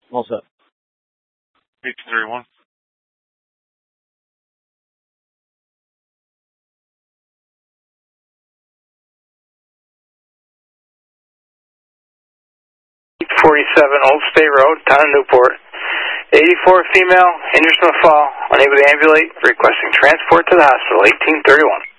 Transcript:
All set. 1831. Old State Road, town of Newport. 84 female, injured from the fall, unable to ambulate, requesting transport to the hospital, 1831.